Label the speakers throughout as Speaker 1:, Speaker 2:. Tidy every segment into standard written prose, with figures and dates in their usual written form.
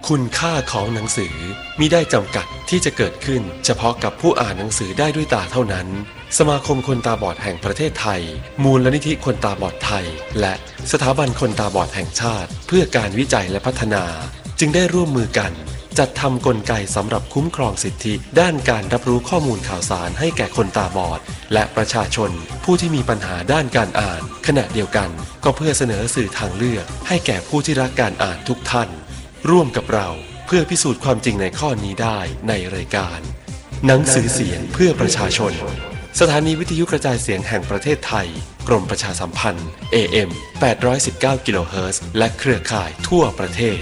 Speaker 1: คุณค่าของหนังสือมิได้จำกัดที่จะเกิดขึ้นเฉพาะกับผู้อ่านหนังสือได้ด้วยตาเท่านั้นสมาคมคนตาบอดแห่งประเทศไทยมูลนิธิคนตาบอดไทยและสถาบันคนตาบอดแห่งชาติเพื่อการวิจัยและพัฒนาจึงได้ร่วมมือกันจัดทำกลไกสำหรับคุ้มครองสิทธิด้านการรับรู้ข้อมูลข่าวสารให้แก่คนตาบอดและประชาชนผู้ที่มีปัญหาด้านการอ่านขณะเดียวกันก็เพื่อเสนอสื่อทางเลือกให้แก่ผู้ที่รักการอ่านทุกท่านร่วมกับเราเพื่อพิสูจน์ความจริงในข้อนี้ได้ในรายการหนังสือเสียงเพื่อประชาชนสถานีวิทยุกระจายเสียงแห่งประเทศไทยกรมประชาสัมพันธ์ AM 819 กิโลเฮิรตซ์และเครือข่ายทั่วประเทศ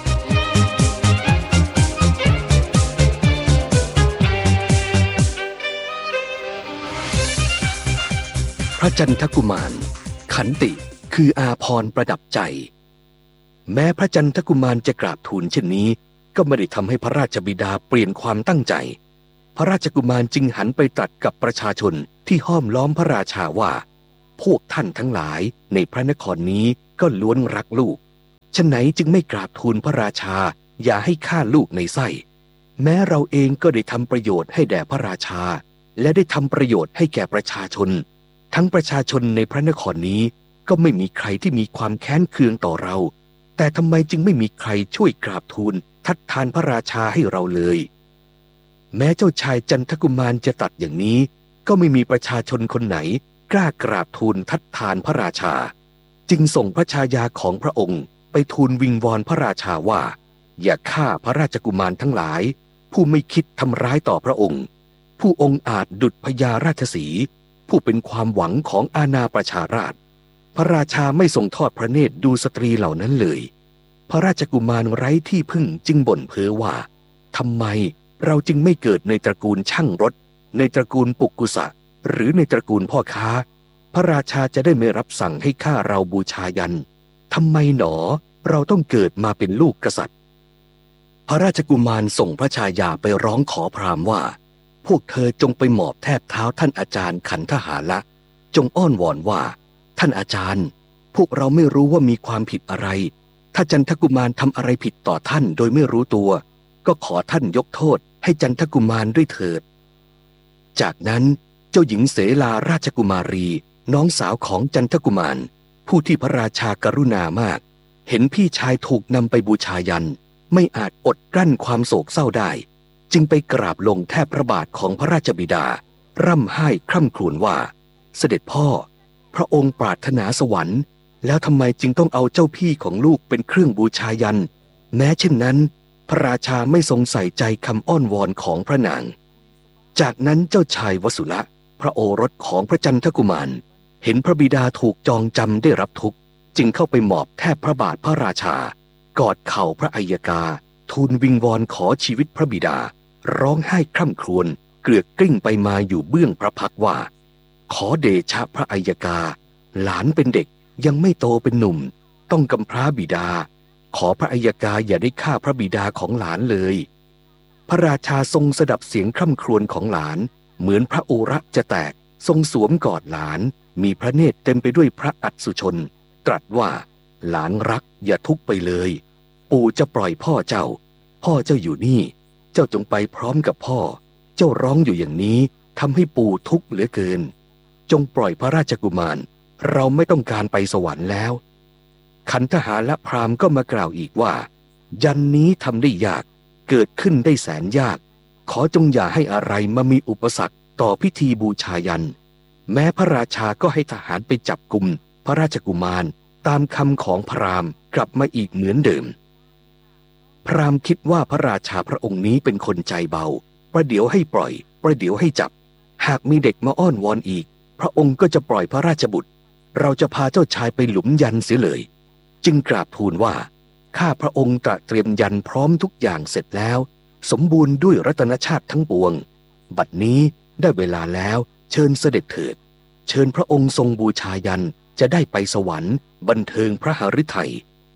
Speaker 2: พระจันทกุมารขันติคืออาภรณ์ประดับใจแม้พระจันทกุมารจะกราบทูลเช่นนี้ก็ไม่ได้ทำให้พระราชบิดาเปลี่ยนความตั้งใจพระราชกุมารจึงหันไปตรัสกับประชาชนที่ห้อมล้อมพระราชาว่าพวกท่านทั้งหลายในพระนครนี้ก็ล้วนรักลูกฉะไหนจึงไม่กราบทูลพระราชาอย่าให้ฆ่าลูกในไส้แม้เราเองก็ได้ทำประโยชน์ให้แด่พระราชาและได้ทำประโยชน์ให้แก่ประชาชนทั้งประชาชนในพระนครนี้ก็ไม่มีใครที่มีความแค้นเคืองต่อเราแต่ทำไมจึงไม่มีใครช่วยกราบทูลทัดทานพระราชาให้เราเลยแม้เจ้าชายจันทกุมารจะตรัสอย่างนี้ก็ไม่มีประชาชนคนไหนกล้ากราบทูลทัดทานพระราชาจึงส่งพระชายาของพระองค์ไปทูลวิงวอนพระราชาว่าอย่าฆ่าพระราชกุมารทั้งหลายผู้ไม่คิดทำร้ายต่อพระองค์ผู้องค์อาจดุจพญาราชสีห์ผู้เป็นความหวังของอาณาประชาราษฎร์พระราชาไม่ทรงทอดพระเนตรดูสตรีเหล่านั้นเลยพระราชกุมารไร้ที่พึ่งจึงบ่นเพ้อว่าทำไมเราจึงไม่เกิดในตระกูลช่างรถในตระกูลปุกกุสะหรือในตระกูลพ่อค้าพระราชาจะได้ไม่รับสั่งให้ข้าเราบูชายันทำไมหนอเราต้องเกิดมาเป็นลูกกษัตริย์พระราชกุมารส่งพระชายาไปร้องขอพราหมณ์ว่าพวกเธอจงไปหมอบแทบเท้าท่านอาจารย์ขันธหาละจงอ้อนวอนว่าท่านอาจารย์พวกเราไม่รู้ว่ามีความผิดอะไรถ้าจันทกุมารทำอะไรผิดต่อท่านโดยไม่รู้ตัวก็ขอท่านยกโทษให้จันทกุมารด้วยเถิดจากนั้นเจ้าหญิงเสลาราชกุมารีน้องสาวของจันทกุมารผู้ที่พระราชากรุณามากเห็นพี่ชายถูกนำไปบูชายันไม่อาจอดกลั้นความโศกเศร้าได้จึงไปกราบลงแทบพระบาทของพระราชบิดาร่ำไห้คร่ำครวญว่าเสด็จพ่อพระองค์ปรารถนาสวรรค์แล้วทำไมจึงต้องเอาเจ้าพี่ของลูกเป็นเครื่องบูชายันแม้เช่นนั้นพระราชาไม่ทรงใส่ใจคำอ้อนวอนของพระนางจากนั้นเจ้าชายวสุละพระโอรสของพระจันทกุมารเห็นพระบิดาถูกจองจำได้รับทุกข์จึงเข้าไปหมอบแทบพระบาทพระราชากอดเข่าพระอัยกาทูลวิงวอนขอชีวิตพระบิดาร้องไห้คร่ำครวญเกลือกกลิ้งไปมาอยู่เบื้องพระพักตร์ว่าขอเดชะพระอัยกาหลานเป็นเด็กยังไม่โตเป็นหนุ่มต้องกำพร้าบิดาขอพระอัยกาอย่าได้ฆ่าพระบิดาของหลานเลยพระราชาทรงสดับเสียงคร่ำครวญของหลานเหมือนพระโอรสจะแตกทรงสวมกอดหลานมีพระเนตรเต็มไปด้วยพระอัศชนตรัสว่าหลานรักอย่าทุกข์ไปเลยปู่จะปล่อยพ่อเจ้าอยู่นี่เจ้าจงไปพร้อมกับพ่อเจ้าร้องอยู่อย่างนี้ทำให้ปู่ทุกข์เหลือเกินจงปล่อยพระราชกุมารเราไม่ต้องการไปสวรรค์แล้วขันธหาและพราหมณ์ก็มากล่าวอีกว่ายันนี้ทำได้ยากเกิดขึ้นได้แสนยากขอจงอย่าให้อะไรมามีอุปสรรคต่อพิธีบูชายันแม้พระราชาก็ให้ทหารไปจับกุมพระราชกุมารตามคำของพราหมณ์กลับมาอีกเหมือนเดิมพราหมณ์คิดว่าพระราชาพระองค์นี้เป็นคนใจเบาประเดี๋ยวให้ปล่อยประเดี๋ยวให้จับหากมีเด็กมาอ้อนวอนอีกพระองค์ก็จะปล่อยพระราชบุตรเราจะพาเจ้าชายไปหลุมยันเสียเลยจึงกราบทูลว่าข้าพระองค์ตระเตรียมยันพร้อมทุกอย่างเสร็จแล้วสมบูรณ์ด้วยรัตนชาติทั้งปวงบัดนี้ได้เวลาแล้วเชิญเสด็จเถิดเชิญพระองค์ทรงบูชายันจะได้ไปสวรรค์บันเทิงพระหฤทัย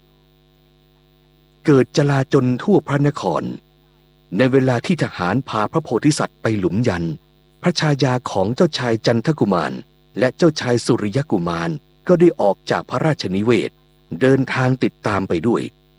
Speaker 2: เกิดจลาจลทั่วพระนครในเวลาที่ทหารพาพระโพธิสัตว์ไปหลุมยันพระชายาของเจ้าชายจันทกุมารและเจ้าชายสุริยกุมารก็ได้ออกจากพระราชนิเวศเดินทางติดตามไปด้วย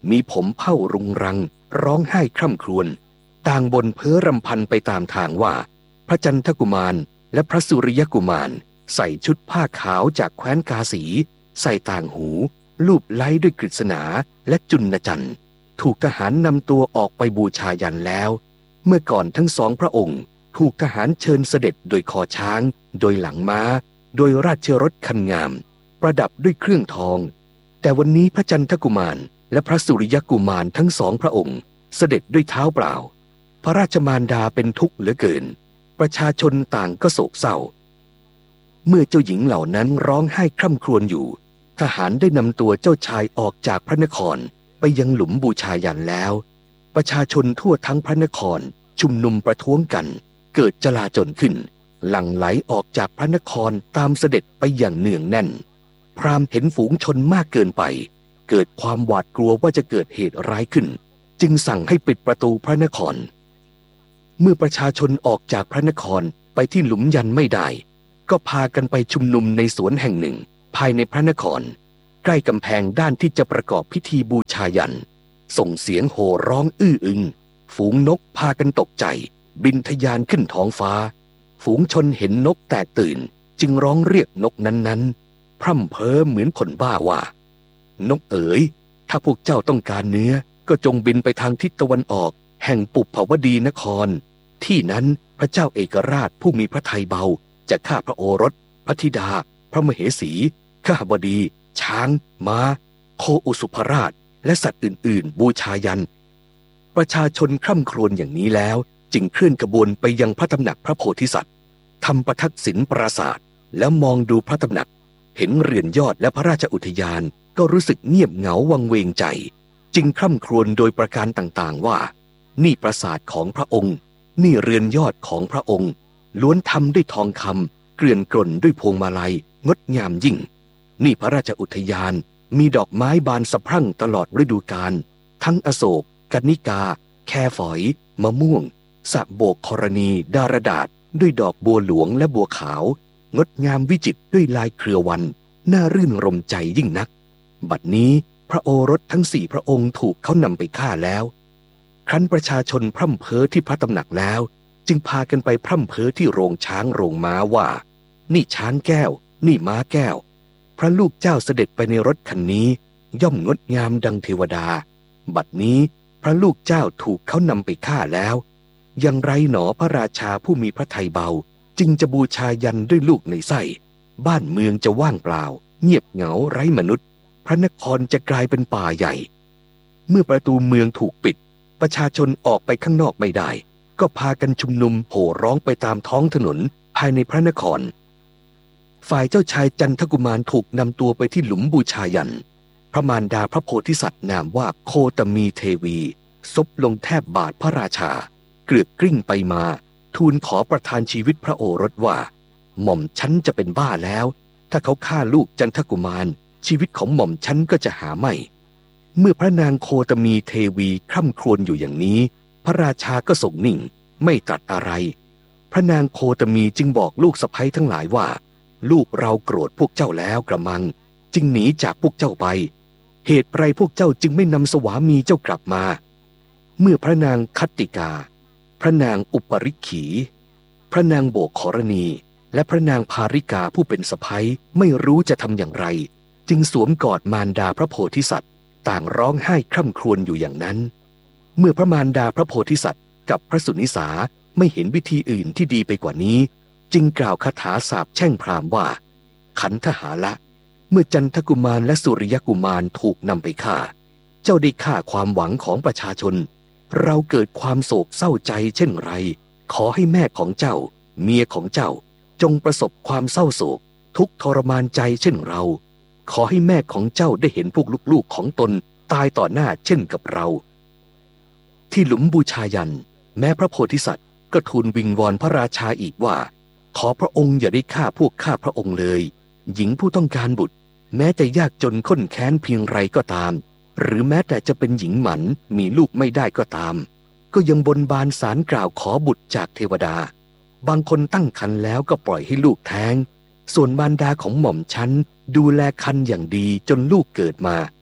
Speaker 2: มีผมเผ้ารุงรังร้องไห้คร่ำครวญต่างบนเพ้อรำพันไปตามทางว่าพระจันทกุมารและพระสุริยกุมารใส่ชุดผ้าขาวจากแคว้นกาสีใส่ต่างหูลูบไล้ด้วยกฤษณาและจุลจันทร์ถูกทหารนำตัวออกไปบูชายันแล้วเมื่อก่อนทั้งสองพระองค์ถูกทหารเชิญเสด็จโดยคอช้างโดยหลังม้าโดยราชรถคันงามประดับด้วยเครื่องทองแต่วันนี้พระจันทกุมารและพระสุริยกุมารทั้งสองพระองค์เสด็จด้วยเท้าเปล่าพระราชมารดาเป็นทุกข์เหลือเกินประชาชนต่างก็โศกเศร้าเมื่อเจ้าหญิงเหล่านั้นร้องไห้คร่ำครวญอยู่ทหารได้นำตัวเจ้าชายออกจากพระนครไปยังหลุมบูชายันแล้วประชาชนทั่วทั้งพระนครชุมนุมประท้วงกันเกิดจลาจลขึ้นหลั่งไหลออกจากพระนครตามเสด็จไปอย่างเนืองแน่นพราหมณ์เห็นฝูงชนมากเกินไปเกิดความหวาดกลัวว่าจะเกิดเหตุร้ายขึ้นจึงสั่งให้ปิดประตูพระนครเมื่อประชาชนออกจากพระนครไปที่หลุมยันไม่ได้ก็พากันไปชุมนุมในสวนแห่งหนึ่งภายในพระนครใกล้กำแพงด้านที่จะประกอบพิธีบูชายันส่งเสียงโห่ร้องอื้ออึงฝูงนกพากันตกใจบินทะยานขึ้นท้องฟ้าฝูงชนเห็นนกแตกตื่นจึงร้องเรียกนกนั้นๆพร่ำเพ้อเหมือนคนบ้าว่านกเอ๋ยถ้าพวกเจ้าต้องการเนื้อก็จงบินไปทางทิศตะวันออกแห่งปุพพวดีนครที่นั้นพระเจ้าเอกราชผู้มีพระทัยเบาจะฆ่าพระโอรสพระธิดาพระมเหสีข้าบดีช้างม้าโคอุสุภราชและสัตว์อื่นๆบูชายันประชาชนคร่ำครวญอย่างนี้แล้วจึงเคลื่อนกระบวนไปยังพระตำหนักพระโพธิสัตว์ทำประทักษิณปราสาทแล้วมองดูพระตำหนักเห็นเรือนยอดและพระราชอุทยานก็รู้สึกเงียบเหงาวังเวงใจจึงคร่ำครวญโดยประการต่างๆว่านี่ปราสาทของพระองค์นี่เรือนยอดของพระองค์ล้วนทำด้วยทองคำเกลื่อนกล่นด้วยพวงมาลัยงดงามยิ่งนี่พระราชอุทยานมีดอกไม้บานสะพรั่งตลอดฤดูกาลทั้งอโศกกนิกาแคฝอยมะม่วงสะโบกธรณีดารดาษด้วยดอกบัวหลวงและบัวขาวงดงามวิจิตรด้วยลายเครือวันน่ารื่นรมใจยิ่งนักบัดนี้พระโอรสทั้ง4พระองค์ถูกเขานำไปฆ่าแล้วครั้นประชาชนพร่ำเพ้อที่พระตำหนักแล้วจึงพากันไปพร่ำเพ้อที่โรงช้างโรงม้าว่านี่ช้างแก้วนี่ม้าแก้วพระลูกเจ้าเสด็จไปในรถคันนี้ย่อมงดงามดังเทวดาบัดนี้พระลูกเจ้าถูกเขานำไปฆ่าแล้วอย่างไรหนอพระราชาผู้มีพระทัยเบาจึงจะบูชายันด้วยลูกในไส้บ้านเมืองจะว่างเปล่าเงียบเหงาไร้มนุษย์พระนครจะกลายเป็นป่าใหญ่เมื่อประตูเมืองถูกปิดประชาชนออกไปข้างนอกไม่ได้ก็พากันชุมนุมโห่ร้องไปตามท้องถนนภายในพระนครฝ่ายเจ้าชายจันทกุมารถูกนำตัวไปที่หลุมบูชายันพระมารดาพระโพธิสัตว์นามว่าโคตมีเทวีซบลงแทบบาทพระราชาเกลือกกลิ้งไปมาทูลขอประทานชีวิตพระโอรสว่าหม่อมฉันจะเป็นบ้าแล้วถ้าเขาฆ่าลูกจันทกุมารชีวิตของหม่อมฉันก็จะหาไม่เมื่อพระนางโคตมีเทวีคร่ำครวญอยู่อย่างนี้พระราชาก็ทรงนิ่งไม่ตรัสอะไรพระนางโคตมีจึงบอกลูกสะใภ้ทั้งหลายว่าลูกเราโกรธพวกเจ้าแล้วกระมังจึงหนีจากพวกเจ้าไปเหตุไรพวกเจ้าจึงไม่นำสวามีเจ้ากลับมาเมื่อพระนางคัตติกาพระนางอุปริขีพระนางโบกขรณีและพระนางภาริกาผู้เป็นสะใภ้ไม่รู้จะทำอย่างไรจึงสวมกอดมารดาพระโพธิสัตว์ต่างร้องไห้คร่ำครวญอยู่อย่างนั้นเมื่อพระมารดาพระโพธิสัตว์กับพระสุนิสาไม่เห็นวิธีอื่นที่ดีไปกว่านี้จึงกล่าวคาถาสาปแช่งพราหมณ์ว่าขันธหาละเมื่อจันทกุมารและสุริยกุมารถูกนำไปฆ่าเจ้าได้ฆ่าความหวังของประชาชนเราเกิดความโศกเศร้าใจเช่นไรขอให้แม่ของเจ้าเมียของเจ้าจงประสบความเศร้าโศกทุกข์ทรมานใจเช่นเราขอให้แม่ของเจ้าได้เห็นพวกลูกๆของตนตายต่อหน้าเช่นกับเราที่หลุมบูชายันแม้พระโพธิสัตว์ก็ทูลวิงวอนพระราชาอีกว่าขอพระองค์อย่าได้ฆ่าพวกข้าพระองค์เลยหญิงผู้ต้องการบุตรแม้จะยากจนข้นแค้นเพียงไรก็ตามหรือแม้แต่จะเป็นหญิงหมันมีลูกไม่ได้ก็ตามก็ยังบนบานสารกล่าวขอบุตรจากเทวดาบางคนตั้งครรภ์แล้วก็ปล่อยให้ลูกแท้งส่วนมารดาของหม่อมฉันดูแลครรภ์อย่างดีจนลูกเกิดมา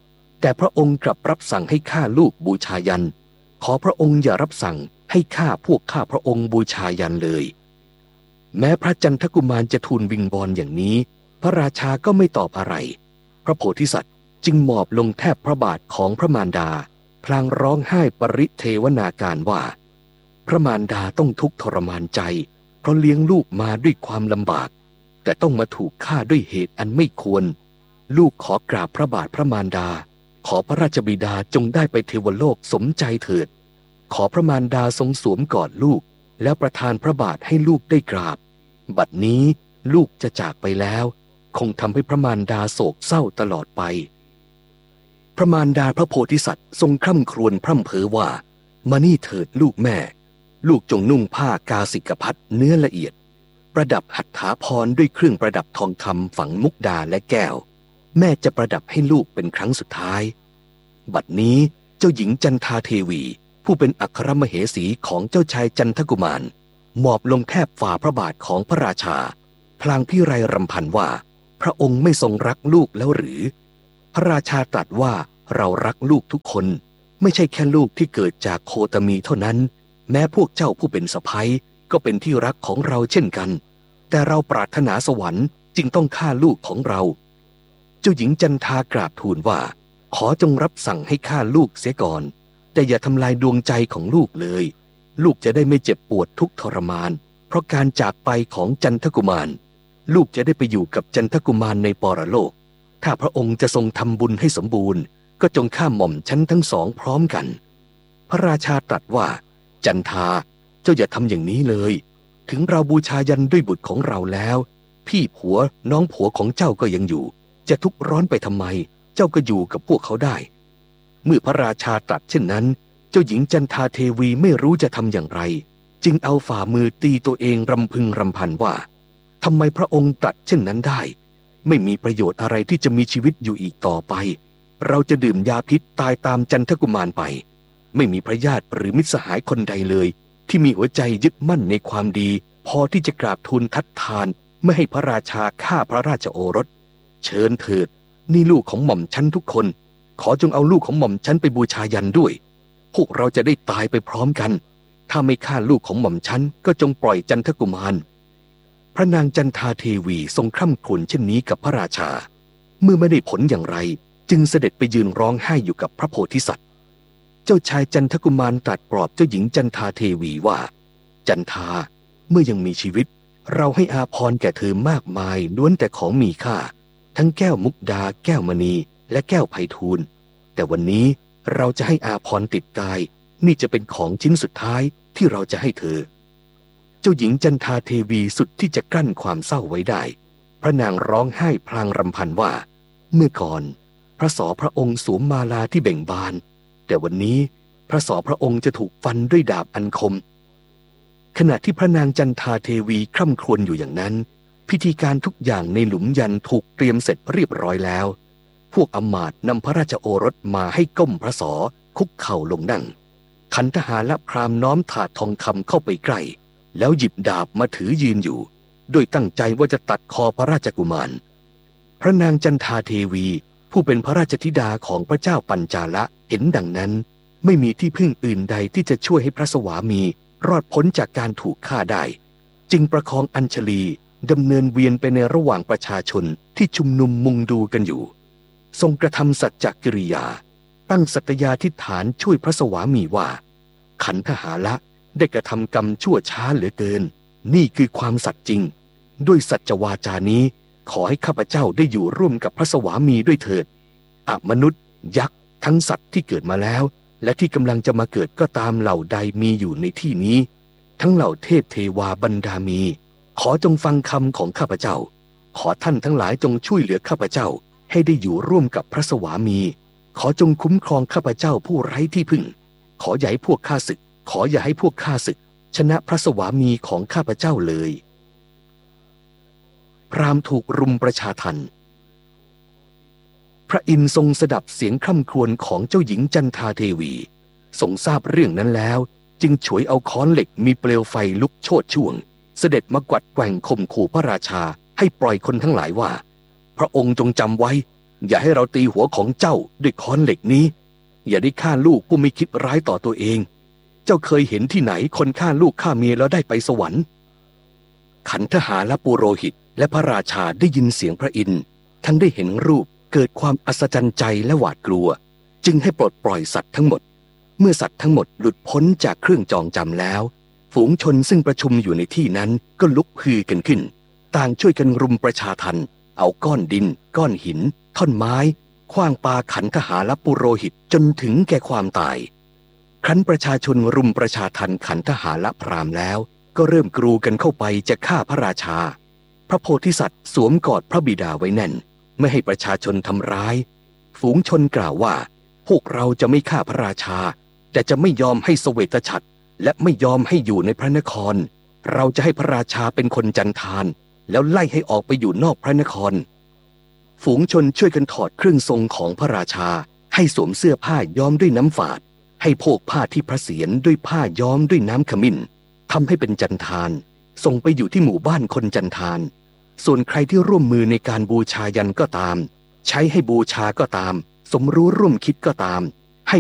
Speaker 2: แต่พระองค์กลับรับสั่งให้ฆ่าลูกบูชายันขอพระองค์อย่ารับสั่งให้ฆ่าพวกข้าพระองค์บูชายันเลยแม้พระจันทกุมารจะทูลวิงวอนอย่างนี้พระราชาก็ไม่ตอบอะไรพระโพธิสัตว์จึงหมอบลงแทบพระบาทของพระมารดาพลางร้องไห้ปริเทวนาการว่าพระมารดาต้องทุกข์ทรมานใจเพราะเลี้ยงลูกมาด้วยความลำบากแต่ต้องมาถูกฆ่าด้วยเหตุอันไม่ควรลูกขอกราบพระบาทพระมารดาขอพระราชบิดาจงได้ไปเทวโลกสมใจเถิดขอพระมารดาทรงสวมกอดลูกแล้วประทานพระบาทให้ลูกได้กราบบัดนี้ลูกจะจากไปแล้วคงทำให้พระมารดาโศกเศร้าตลอดไปพระมารดาพระโพธิสัตว์ทรงคร่ำครวญพร่ำเพ้อว่ามานี่เถิดลูกแม่ลูกจงนุ่งผ้ากาสิกพัดเนื้อละเอียดประดับหัตถาภรณ์ด้วยเครื่องประดับทองคำฝังมุกดาและแก้วแม่จะประดับให้ลูกเป็นครั้งสุดท้ายบัดนี้เจ้าหญิงจันทาเทวีผู้เป็นอัครมเหสีของเจ้าชายจันทกุมารหมอบลงแทบฝ่าพระบาทของพระราชาพลางพิไรรำพันว่าพระองค์ไม่ทรงรักลูกแล้วหรือพระราชาตรัสว่าเรารักลูกทุกคนไม่ใช่แค่ลูกที่เกิดจากโคตมีเท่านั้นแม้พวกเจ้าผู้เป็นสะใภ้ก็เป็นที่รักของเราเช่นกันแต่เราปรารถนาสวรรค์จึงต้องฆ่าลูกของเราเจ้าหญิงจันทากราบทูลว่าขอจงรับสั่งให้ฆ่าลูกเสียก่อนแต่อย่าทำลายดวงใจของลูกเลยลูกจะได้ไม่เจ็บปวดทุกข์ทรมานเพราะการจากไปของจันทกุมารลูกจะได้ไปอยู่กับจันทกุมารในปรโลกถ้าพระองค์จะทรงทำบุญให้สมบูรณ์ก็จงฆ่าหม่อมฉันทั้งสองพร้อมกันพระราชาตรัสว่าจันทาเจ้าอย่าทำอย่างนี้เลยถึงเราบูชายันด้วยบุตรของเราแล้วพี่ผัวน้องผัวของเจ้าก็ยังอยู่จะทุกข์ร้อนไปทำไมเจ้าก็อยู่กับพวกเขาได้เมื่อพระราชาตรัสเช่นนั้นเจ้าหญิงจันทาเทวีไม่รู้จะทำอย่างไรจึงเอาฝ่ามือตีตัวเองรำพึงรำพันว่าทำไมพระองค์ตรัสเช่นนั้นได้ไม่มีประโยชน์อะไรที่จะมีชีวิตอยู่อีกต่อไปเราจะดื่มยาพิษตายตามจันทกุมารไปไม่มีพระญาติหรือมิตรสหายคนใดเลยที่มีหัวใจยึดมั่นในความดีพอที่จะกราบทูลทัดทานไม่ให้พระราชาฆ่าพระราชโอรสเชิญเถิดนี่ลูกของหม่อมฉันทุกคนขอจงเอาลูกของหม่อมฉันไปบูชายันด้วยพวกเราจะได้ตายไปพร้อมกันถ้าไม่ฆ่าลูกของหม่อมฉันก็จงปล่อยจันทกุมารพระนางจันทาเทวีทรงคร่ำครวญเช่นนี้กับพระราชาเมื่อไม่ได้ผลอย่างไรจึงเสด็จไปยืนร้องไห้อยู่กับพระโพธิสัตว์เจ้าชายจันทกุมารตรัสปลอบเจ้าหญิงจันทาเทวีว่าจันทาเมื่อยังมีชีวิตเราให้อาภรณ์แก่เธอมากมายล้วนแต่ของมีค่าทั้งแก้วมุกดาแก้วมณีและแก้วไพฑูรย์แต่วันนี้เราจะให้อาภรณ์ติดกายนี่จะเป็นของชิ้นสุดท้ายที่เราจะให้เธอเจ้าหญิงจันทาเทวีสุดที่จะกลั้นความเศร้าไว้ได้พระนางร้องไห้พลางรำพันว่าเมื่อก่อนพระศรพระองค์สวมมาลาที่เบ่งบานแต่วันนี้พระศรพระองค์จะถูกฟันด้วยดาบอันคมขณะที่พระนางจันทาเทวีคร่ำครวญอยู่อย่างนั้นพิธีการทุกอย่างในหลุมยันถูกเตรียมเสร็จเรียบร้อยแล้วพวกอมาตย์นำพระราชโอรสมาให้ก้มพระศรคุกเข่าลงนั่งขันทหารและพราหมณ์น้อมถาดทองคำเข้าไปใกล้แล้วหยิบดาบมาถือยืนอยู่โดยตั้งใจว่าจะตัดคอพระราชกุมารพระนางจันทาเทวีผู้เป็นพระราชธิดาของพระเจ้าปัญจาละเห็นดังนั้นไม่มีที่พึ่งอื่นใดที่จะช่วยให้พระสวามีรอดพ้นจากการถูกฆ่าได้จึงประคองอัญชลีดำเนินเวียนไปในระหว่างประชาชนที่ชุมนุมมุงดูกันอยู่ทรงกระทำสัจจกิริยาตั้งสัตยาธิษฐานช่วยพระสวามีว่าขันธหาละได้กระทำกรรมชั่วช้าเหลือเกินนี่คือความสัตย์จริงด้วยสัจวาจานี้ขอให้ข้าพเจ้าได้อยู่ร่วมกับพระสวามีด้วยเถิดมนุษย์ยักษ์ทั้งสัตว์ที่เกิดมาแล้วและที่กำลังจะมาเกิดก็ตามเหล่าใดมีอยู่ในที่นี้ทั้งเหล่าเทพเทวาบรรดามีขอจงฟังคำของข้าพเจ้าขอท่านทั้งหลายจงช่วยเหลือข้าพเจ้าให้ได้อยู่ร่วมกับพระสวามีขอจงคุ้มครองข้าพเจ้าผู้ไร้ที่พึ่งขออย่าให้พวกข้าศึกขออย่าให้พวกข้าศึกชนะพระสวามีของข้าพเจ้าเลยพราหมณ์ถูกรุมประชาทัณฑ์พระอินทร์ทรงสดับเสียงคร่ำครวญของเจ้าหญิงจันทาเทวีทรงทราบเรื่องนั้นแล้วจึงฉวยเอาค้อนเหล็กมีเปลวไฟลุกโชติช่วงเสด็จมากวัดแกว่งข่มขู่พระราชาให้ปล่อยคนทั้งหลายว่าพระองค์จงจำไว้อย่าให้เราตีหัวของเจ้าด้วยค้อนเหล็กนี้อย่าได้ฆ่าลูกผู้ไม่คิดร้ายต่อตัวเองเจ้าเคยเห็นที่ไหนคนฆ่าลูกฆ่าเมียแล้วได้ไปสวรรค์ขันธหาและปุโรหิตและพระราชาได้ยินเสียงพระอินทร์ทั้งได้เห็นรูปเกิดความอัศจรรย์ใจและหวาดกลัวจึงให้ปลดปล่อยสัตว์ทั้งหมดเมื่อสัตว์ทั้งหมดหลุดพ้นจากเครื่องจองจำแล้วฝูงชนซึ่งประชุมอยู่ในที่นั้นก็ลุกฮือกันขึ้นต่างช่วยกันรุมประชาทัณฑ์เอาก้อนดินก้อนหินท่อนไม้ขว้างปาขันธหาและปุโรหิตจนถึงแก่ความตายครั้นประชาชนรุมประชาทัณฑ์ขันธหาและพราหมณ์แล้วก็เริ่มกรูกันเข้าไปจะฆ่าพระราชาพระโพธิสัตว์สวมกอดพระบิดาไว้แน่นไม่ให้ประชาชนทำร้ายฝูงชนกล่าวว่าพวกเราจะไม่ฆ่าพระราชาแต่จะไม่ยอมให้เสวตฉัตรและไม่ยอมให้อยู่ในพระนครเราจะให้พระราชาเป็นคนจันทานแล้วไล่ให้ออกไปอยู่นอกพระนครฝูงชนช่วยกันถอดเครื่องทรงของพระราชาให้สวมเสื้อผ้าย้อมด้วยน้ำฝาดให้โพกผ้าที่พระเศียรด้วยผ้าย้อมด้วยน้ำขมิ้นทำให้เป็นจันทานส่งไปอยู่ที่หมู่บ้านคนจันทานส่วนใครที่ร่วมมือในการบูชายันก็ตามใช้ให้บูชาก็ตามสมรู้ร่วมคิดก็ตาม